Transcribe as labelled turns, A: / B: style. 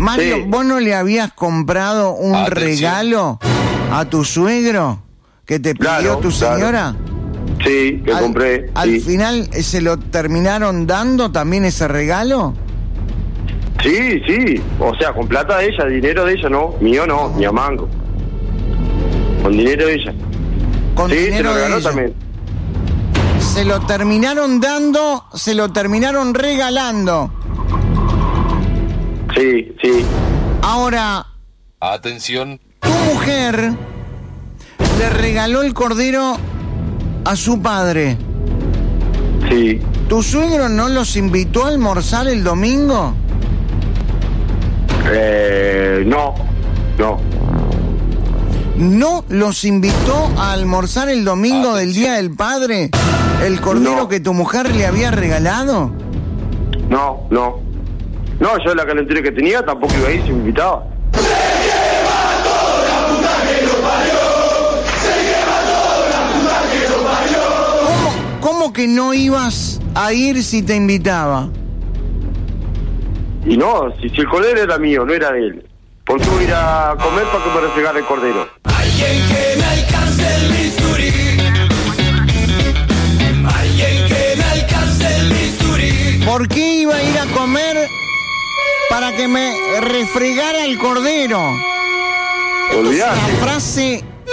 A: Mario,
B: Sí.
A: ¿vos no le habías comprado un
C: Atención.
A: regalo a tu suegro que te pidió
B: Claro,
A: tu señora?
B: Sí, que compré.
A: ¿Al
B: Sí.
A: final se lo terminaron dando también ese regalo?
B: Sí, sí. O sea, con plata de ella, dinero de ella, no. Mío no, mi amango. Con dinero de ella.
A: Con
B: Sí, se
A: dinero
B: lo
A: de
B: regaló
A: ella.
B: también.
A: Se lo terminaron dando, se lo terminaron regalando.
B: Sí, sí.
A: Ahora,
C: Atención.
A: tu mujer le regaló el cordero a su padre.
B: Sí.
A: ¿Tu suegro no los invitó a almorzar el domingo?
B: No. No.
A: ¿No los invitó a almorzar el domingo del
C: Atención.
A: Día del Padre? ¿El cordero
B: No.
A: que tu mujer le había regalado?
B: No, no. No, yo la calentura que tenía tampoco iba a ir si me invitaba.
A: ¿Cómo que no ibas a ir si te invitaba?
B: Y no, si el cordero era mío, no era de él. ¿Por qué voy a ir a comer para que me refregara el cordero?
D: Alguien que me alcance el bisturí. Alguien que me alcance el bisturí.
A: ¿Por qué iba a ir a comer para que me refregara el cordero? La
B: Olvidate.
A: frase